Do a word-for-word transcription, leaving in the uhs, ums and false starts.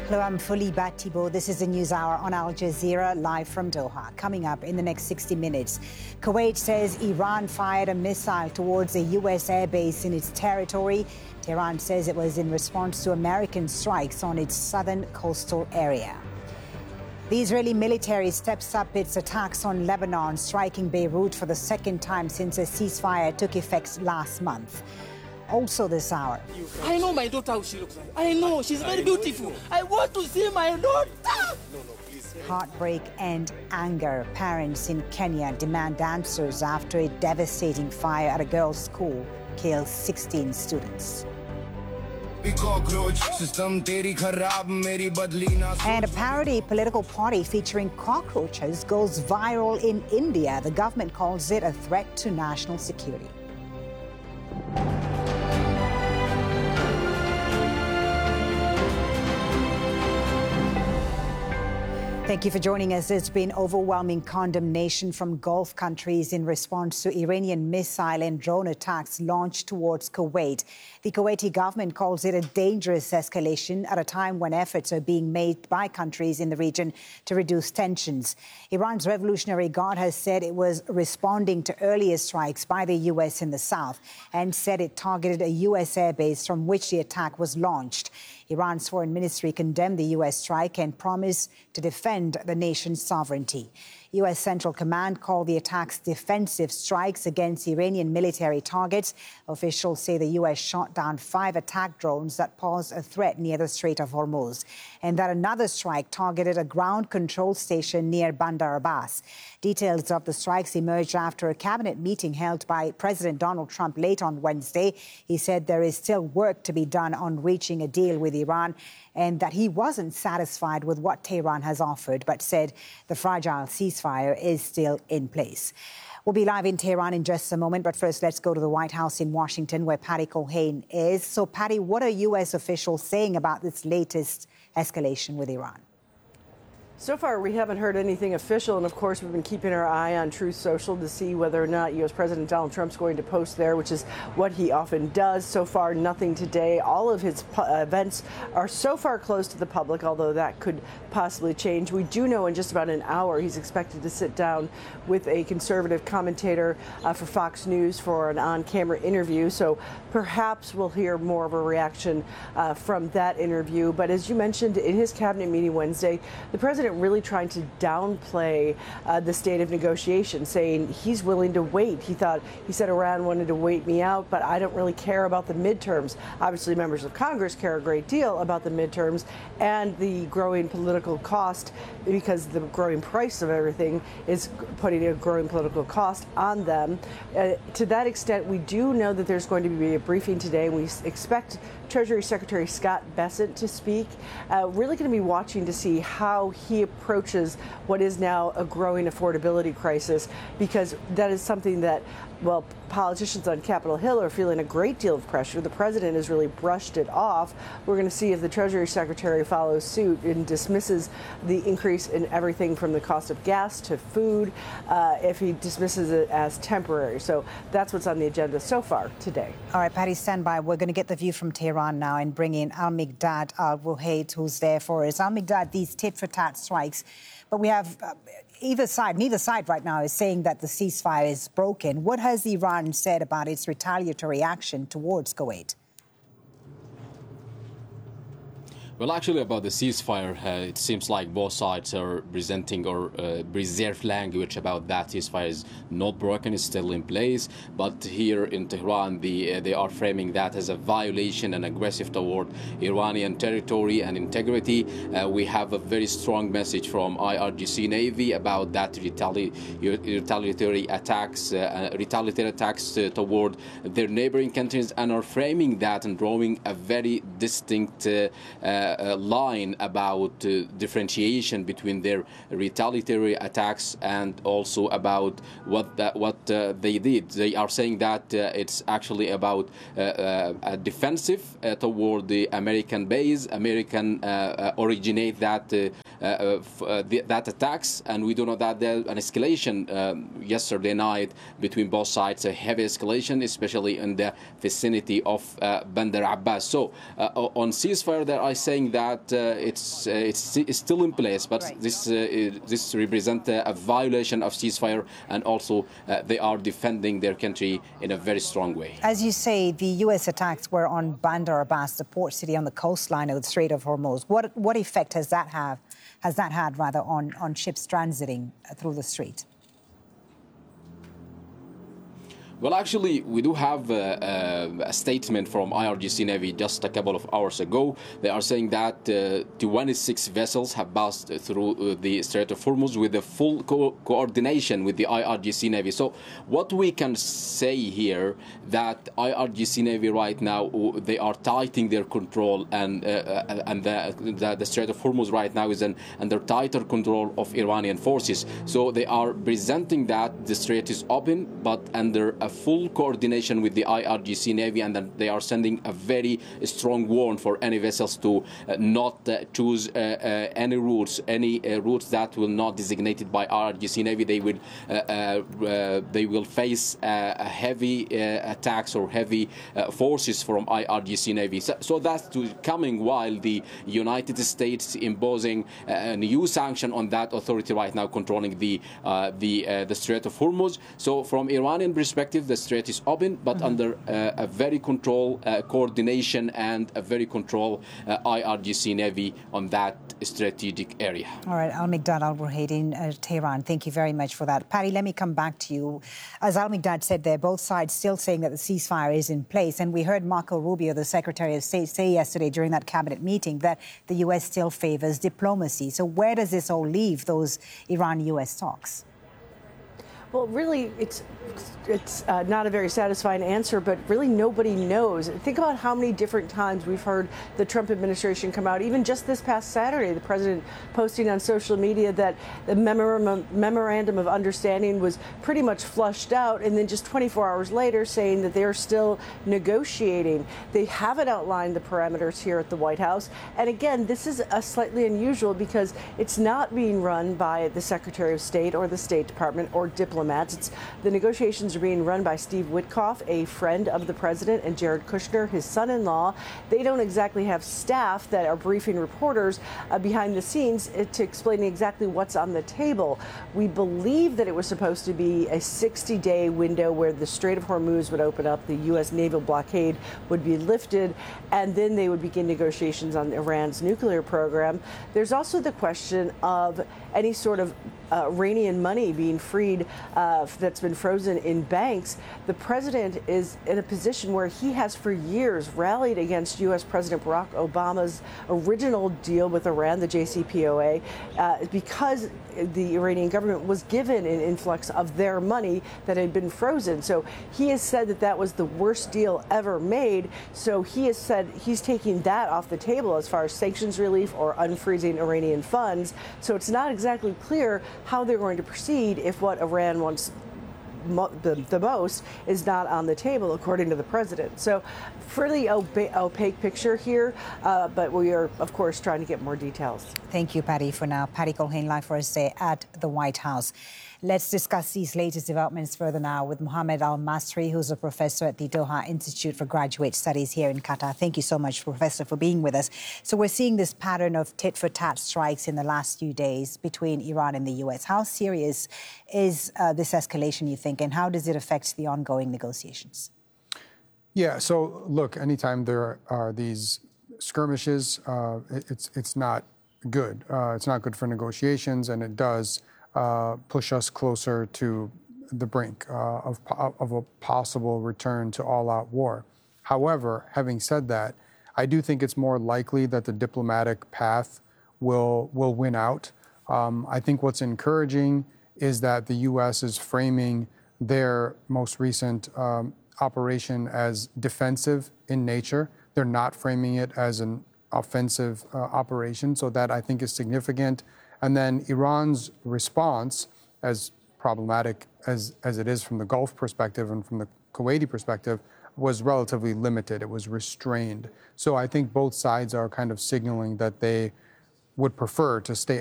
Hello, I'm Fuliba Thibault. This is the News Hour on Al Jazeera, live from Doha. Coming up in the next sixty minutes, Kuwait says Iran fired a missile towards a U S airbase in its territory. Tehran says it was in response to American strikes on its southern coastal area. The Israeli military steps up its attacks on Lebanon, striking Beirut for the second time since a ceasefire took effect last month. Also this hour. I know my daughter how she looks like. I know she's very beautiful. I want to see my daughter. No, no, please. Heartbreak and anger. Parents in Kenya demand answers after a devastating fire at a girls' school kills sixteen students. And a parody political party featuring cockroaches goes viral in India. The government calls it a threat to national security. Thank you for joining us. There's been overwhelming condemnation from Gulf countries in response to Iranian missile and drone attacks launched towards Kuwait. The Kuwaiti government calls it a dangerous escalation at a time when efforts are being made by countries in the region to reduce tensions. Iran's Revolutionary Guard has said it was responding to earlier strikes by the U S in the south and said it targeted a U S airbase from which the attack was launched. Iran's foreign ministry condemned the U S strike and promised to defend the nation's sovereignty. U S Central Command called the attacks defensive strikes against Iranian military targets. Officials say the U S shot down five attack drones that posed a threat near the Strait of Hormuz, and that another strike targeted a ground control station near Bandar Abbas. Details of the strikes emerged after a cabinet meeting held by President Donald Trump late on Wednesday. He said there is still work to be done on reaching a deal with Iran, and that he wasn't satisfied with what Tehran has offered, but said the fragile ceasefire is still in place. We'll be live in Tehran in just a moment, but first let's go to the White House in Washington, where Patty Cohen is. So, Patty, what are U S officials saying about this latest escalation with Iran? So far, we haven't heard anything official, and of course, we've been keeping our eye on Truth Social to see whether or not U S President Donald Trump's going to post there, which is what he often does. So far, nothing today. All of his events are so far closed to the public, although that could possibly change. We do know in just about an hour he's expected to sit down with a conservative commentator uh, for Fox News for an on-camera interview, so perhaps we'll hear more of a reaction uh, from that interview. But as you mentioned, in his cabinet meeting Wednesday, the president really trying to downplay uh, the state of negotiation, saying he's willing to wait. He thought, he said Iran wanted to wait me out, but I don't really care about the midterms. Obviously, members of Congress care a great deal about the midterms and the growing political cost, because the growing price of everything is putting a growing political cost on them. Uh, to that extent, we do know that there's going to be a briefing today, and we expect Treasury Secretary Scott Bessent to speak. Uh, really going to be watching to see how he approaches what is now a growing affordability crisis, because that is something that, well, politicians on Capitol Hill are feeling a great deal of pressure. The president has really brushed it off. We're going to see if the Treasury Secretary follows suit and dismisses the increase in everything from the cost of gas to food, uh, if he dismisses it as temporary. So that's what's on the agenda so far today. All right, Patty, stand by. We're going to get the view from Tehran now and bring in Al-Miqdad Al-Ruhayd, who's there for us. Al-Miqdad, these tit-for-tat strikes, but we have uh, either side, neither side right now is saying that the ceasefire is broken. What has Iran said about its retaliatory action towards Kuwait? Well, actually, about the ceasefire, uh, it seems like both sides are presenting or uh, reserved language about that ceasefire is not broken, it's still in place. But here in Tehran, the, uh, they are framing that as a violation and aggressive toward Iranian territory and integrity. Uh, we have a very strong message from I R G C Navy about that retali retaliatory attacks, uh, retaliatory attacks uh, toward their neighboring countries, and are framing that and drawing a very distinct uh, uh, Uh, line about uh, differentiation between their retaliatory attacks and also about what that, what uh, they did. They are saying that uh, it's actually about uh, uh, a defensive uh, toward the American base. American uh, uh, originate that uh, uh, f uh, the, that attacks, and we do know that there's an escalation um, yesterday night between both sides, a heavy escalation, especially in the vicinity of uh, Bandar Abbas. So uh, on ceasefire, there I say saying that uh, it's, uh, it's it's still in place, but Right. this uh, is- this represents a violation of ceasefire, and also uh, they are defending their country in a very strong way. As you say, the U S attacks were on Bandar Abbas, the port city on the coastline of the Strait of Hormuz. What what effect has that have has that had rather on, on ships transiting through the strait? Well, actually, we do have uh, uh, a statement from I R G C Navy just a couple of hours ago. They are saying that uh, twenty-six vessels have passed through uh, the Strait of Hormuz with the full co coordination with the I R G C Navy. So what we can say here, that I R G C Navy right now, uh, they are tightening their control, and uh, uh, and the, the, the Strait of Hormuz right now is an, under tighter control of Iranian forces. So they are presenting that the strait is open, but under a full coordination with the I R G C Navy, and then they are sending a very strong warning for any vessels to uh, not uh, choose uh, uh, any routes, any uh, routes that will not designated by I R G C Navy. They will uh, uh, they will face uh, a heavy uh, attacks or heavy uh, forces from I R G C Navy. So, so that's to coming while the United States imposing a new sanction on that authority right now controlling the uh, the uh, the Strait of Hormuz. So from Iranian perspective, the strait is open, but mm-hmm. under uh, a very controlled uh, coordination and a very controlled uh, I R G C Navy on that strategic area. All right, Al-Mikdad Al-Burhaidi in uh, Tehran, thank you very much for that. Patty, let me come back to you. As Al-Mikdad said there, both sides still saying that the ceasefire is in place, and we heard Marco Rubio, the Secretary of State, say yesterday during that cabinet meeting that the U S still favors diplomacy. So where does this all leave those Iran-U S talks? Well, really, it's it's uh, not a very satisfying answer, but really nobody knows. Think about how many different times we've heard the Trump administration come out. Even just this past Saturday, the president posting on social media that the memorandum, memorandum of understanding was pretty much flushed out, and then just twenty-four hours later saying that they're still negotiating. They haven't outlined the parameters here at the White House. And again, this is a slightly unusual because it's not being run by the Secretary of State or the State Department or diplomats. It's, the negotiations are being run by Steve Witkoff, a friend of the president, and Jared Kushner, his son-in-law. They don't exactly have staff that are briefing reporters uh, behind the scenes uh, to explain exactly what's on the table. We believe that it was supposed to be a sixty-day window where the Strait of Hormuz would open up, the U S naval blockade would be lifted, and then they would begin negotiations on Iran's nuclear program. There's also the question of any sort of uh, Iranian money being freed uh, that's been frozen in banks. The president is in a position where he has for years rallied against U S President Barack Obama's original deal with Iran, the J C P O A, uh, because the Iranian government was given an influx of their money that had been frozen. So he has said that that was the worst deal ever made. So he has said he's taking that off the table as far as sanctions relief or unfreezing Iranian funds. So it's not exactly clear how they're going to proceed if what Iran wants Mo the, the most is not on the table, according to the president. So fairly opaque picture here, uh, but we are, of course, trying to get more details. Thank you, Patty, for now. Patty Culhane live for us today at the White House. Let's discuss these latest developments further now with Mohammed Al-Masri, who's a professor at the Doha Institute for Graduate Studies here in Qatar. Thank you so much, Professor, for being with us. So we're seeing this pattern of tit-for-tat strikes in the last few days between Iran and the U S. How serious is uh, this escalation, you think, and how does it affect the ongoing negotiations? Yeah, so look, anytime there are these skirmishes, uh, it's, it's not good. Uh, it's not good for negotiations, and it does Uh, push us closer to the brink uh, of, of a possible return to all-out war. However, having said that, I do think it's more likely that the diplomatic path will will win out. Um, I think what's encouraging is that the U S is framing their most recent um, operation as defensive in nature. They're not framing it as an offensive uh, operation, so that I think is significant. And then Iran's response, as problematic as, as it is from the Gulf perspective and from the Kuwaiti perspective, was relatively limited. It was restrained. So I think both sides are kind of signaling that they would prefer to stay